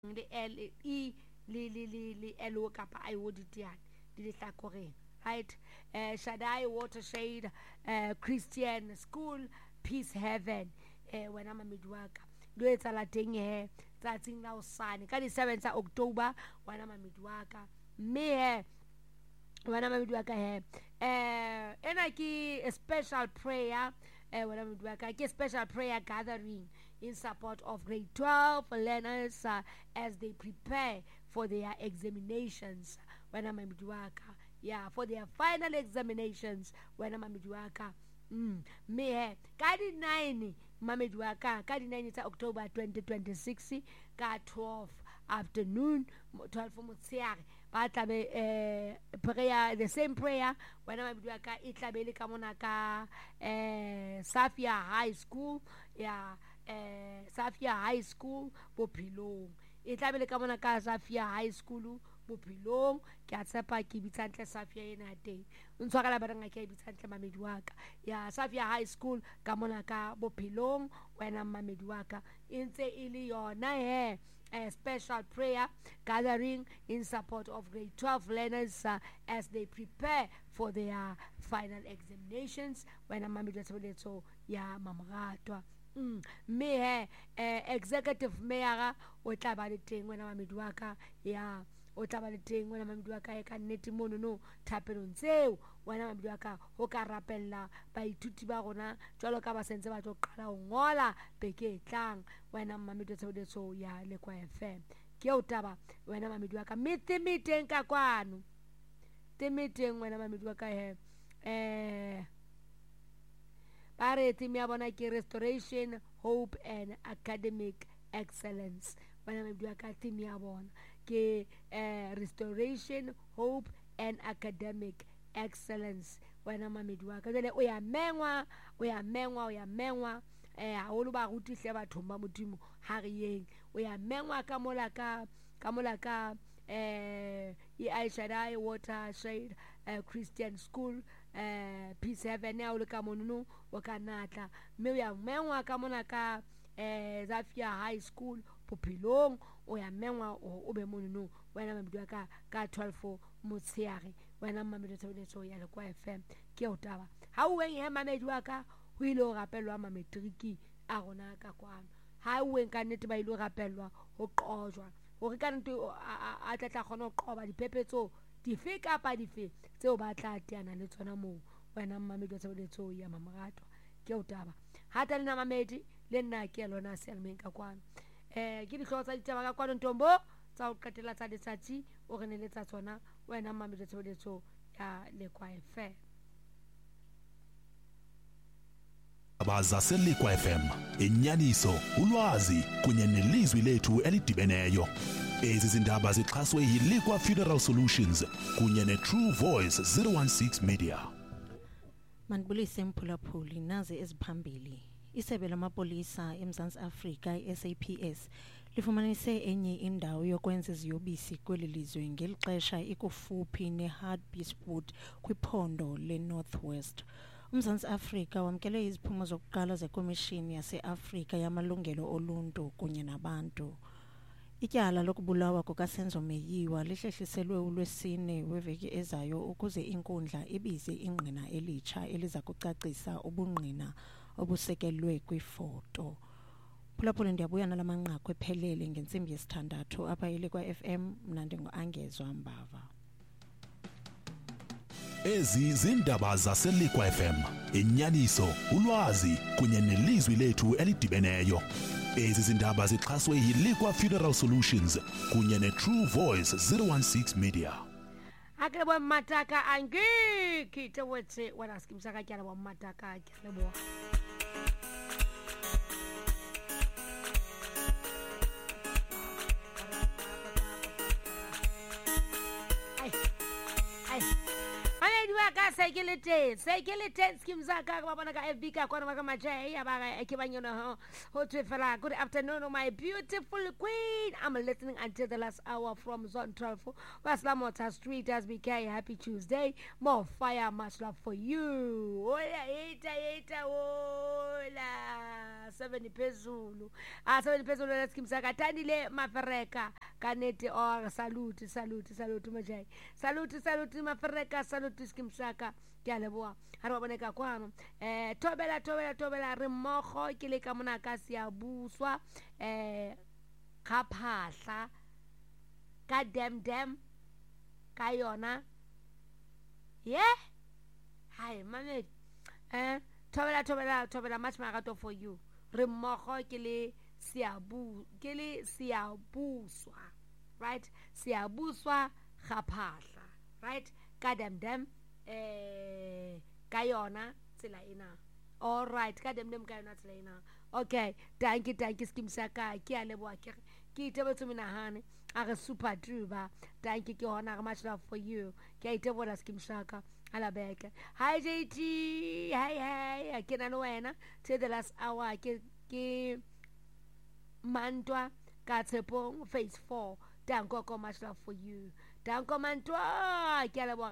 le L E le L kapa I would dian di le hlakoreng, right? Shaddai Watershed Christian School Peace Heaven wena mamedi wa ka lo etsala teng tsatsing la hosane ka di 7 tsa October wena mamedi wa ka mme wena mamedi wa ka ena ke a special prayer wena mamedi wa ka ke special prayer gathering in support of grade 12 learners as they prepare for their examinations wena mamedi wa ka, yeah, for their final examinations wena mamedi wa ka. Me ka di 9 mamedi wa ka di 9 tsa October 2026 ka 12 afternoon 12 motsheare ba tlabe prayer, the same prayer wena mamedi wa ka e tlabe le ka mona ka Safia High School, yeah, Safia High School Bophelong e tlabe le ka mona ka Safia High School Bophelong. Ke a tshepa ke bitsantle Safia ena teng o ntshwarela ba renga ke bitsantle mamedi wa ka, ya Safia High School ka mona ka Bophelong wena mamedi wa ka e ntse e le yona a special prayer gathering in support of grade 12 learners as they prepare for their final examinations wena mamedi wa tshebeletso ya Mamaratwa. Me executive mayor o tla ba le teng wena mamedi wa ka, ya o tla ba le teng wena mamedi wa ka ka nnete mono no thapelong tseo wena mamedi wa ka ho ka rapella baithuti ba rona jwalo ka ba sentse ba tlo qala ho ngola beke e tlang wena mamedi wa tshebeletso ya Lekwa FM. Ke o taba wena mamedi wa ka meeting ka kwano meeting wena mamedi wa ka ba re team ya bona ke restoration, hope and academic excellence wena mamedi wa ka team ya bona ke restoration, hope and academic excellence wena mamedi wa ka. Jale o ya mengwa ha o lo ba rutihle batho ba modimo ha re yeng o ya mengwa ka mola ka Shaddai Watershed Christian School Peace Heaven ya o le ka mono o ka natla mme o ya mengwa ka mona ka Safia High School Bophelong o ya mengwa o be mono wena mamedi wa ka 12 motsheare wena mamedi wa tshebeletso ya Lekwa FM. Ke o taba ha o weng mamedi wa ka ho ile ho rapellwa mametriki a rona ka kwano ha o weng ka nnete ba ile ho rapellwa ho qojwa hore ka nnete a tla kgona ho qoba diphephetso dife kapa dife tseo ba tla teana le tsona moo wena mamedi wa tshebeletso ya Mamaratwa. Ke o taba hata le na mamedi le nna ke lona selmeng ka kwano ke dihlooho tsa ditaba ka kwano ntombo tsa ho qetela tsa letsatsi o re neletsa tsona wena mamedi wa tshebeletso ya Lekwa FM. Abaza Lekwa FM inyaniso ulwazi kunye nelizwi lethu elidibeneyo. Ezi zindaba zixhaswe yiLekwa Funeral Solutions kunye neTrue Voice 016 Media. Manibulise mphulaphuli nazi eziphambili. Isebe lamapolisa eMzantsi Afrika SAPS lifumanise enye indawo yokwenza iziyobisi kweli lizwe ngelixesha ikufuphi neHartbeespoort kwiphondo leNorthwest. uMzantsi Afrika wamkele iziphumo zokuqala zekomishini yaseAfrika yamalungelo oluntu kunye nabantu. Ityala lokubulawa kukaSenzo Meyiwa lihlehliselwe uLwesine weveki ezayo ukuze inkundla ibize ingqina elitsha eliza kucacisa ubungqina obusekelwe kwifoto. Phulaphula ndiyabuya nalamanqaku ephelele ngentsimbi yesithandathu apha eLekwa FM mna ndinguAngezwa Mbava. Ezi zindaba zaseLekwa FM inyaniso ulwazi kunye nelizwi lethu elidibeneyo. Ezi zindaba zixhaswe yiLekwa Funeral Solutions kunye neTrue Voice 016 Media. Akele bwa mataka angiki tewetse wana skimsaka kyala bwa mataka akele bwa mamedi wa ka Sekilite skimzaka babana ka FB ka kwana maka majay abaga ekibanyo ho twefela. Good afternoon my beautiful queen. I'm listening until the last hour from Zone 12 Waslamota Street as BK. Happy Tuesday. More fire, much love for you. Ola eta ola 70 pezulu. 70 pezulu skimzaka tandile mafereka kanete or salute majay. Salute mafereka salute skimzaka. Ke a leboa ha re boneka kwano tobela re mmogo ke le ka mona ka sia buswa ka phahla ka dem ka yona hi mame tobela much marato for you re mmogo ke le sia buswa right sia buswa ga phahla right ka dem Kayona Tilaina. All right, kadem Kayona Tilaina. Okay, thank you, skimsaka, kia leboa ki table to minahane, a super druba. Thank you, Kihona, much love for you. Kia table skimsaka, alabeka. Hi, JT, hi, I can anoena, till the last hour, ki Mandwa, Katepong, phase 4. Danko, much love for you. Danko Mantwa,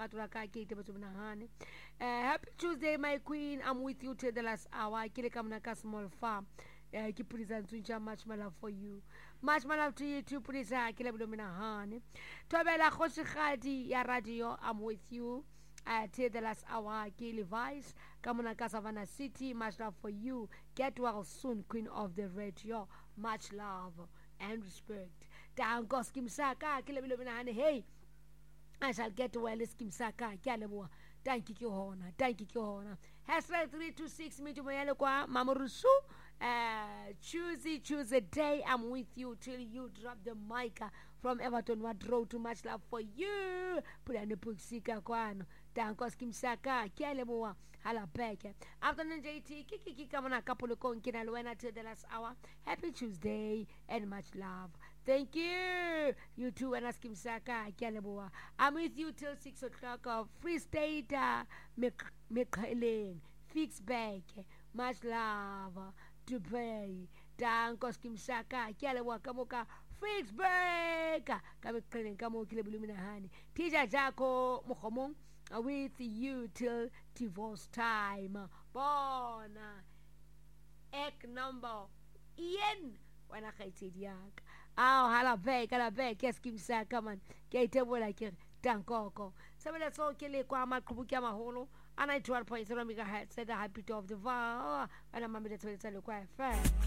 happy Tuesday, my queen. I'm with you till the last hour. Kilekamnaka small farm. Much love for you. Much love to you too, please. Kilabdomina Tobela Khoshikadi, ya radio. I'm with you. Till the last hour, Kili Vice, Kamunaka Savannah City. Much love for you. Get well soon, queen of the radio. Much love and respect. Danko Skimsaka, Kilabdomina. Hey. I shall get well, Skimsaka, Kalabua. Thank you, Hona. Hashtag 326 me to Mayalakwa, Mamurusu. Choose a day. I'm with you till you drop the mic from Everton. What road to much love for you. Put on the Puxika Kwano. Danko Skimsaka, Kalabua. Halapeke. Afternoon, JT. Kiki Kamana Kapuluko Kinalwena till the last hour. Happy Tuesday and much love. Thank you. You too, and ask him Saka, Kalabua. I'm with you till 6 o'clock of Free State, Mikhailin, Fix Back, much love to pray. Danko Skim Saka, Kalabua, Kamoka, Fix Back, Kamikilin, Kamo Kilabulumina Hani, Tija Jako, Mokomong, with you till divorce time. Born, egg number, Ian, when I said yak. Halabek, yes, Kim Sakaman, Gate like Tankoko. So let's all kill it, Kwama Kubukama Holo, and I 12.0 megahertz said the happy of the vow, and I'm a minute to tell you quite fair.